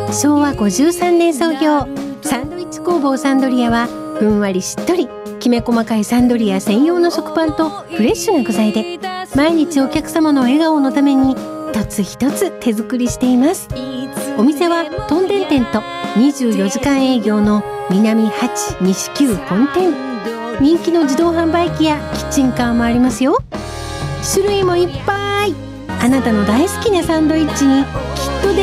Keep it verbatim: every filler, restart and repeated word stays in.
しょうわごじゅうさんねん創業、サンドイッチ工房サンドリアはふんわりしっとりきめ細かいサンドリア専用の食パンとフレッシュな具材で毎日お客様の笑顔のために一つ一つ手作りしています。お店はトンデン店とにじゅうよじかん営業の南八西九本店。人気の自動販売機やキッチンカーもありますよ。種類もいっぱい。あなたの大好きなサンドイッチに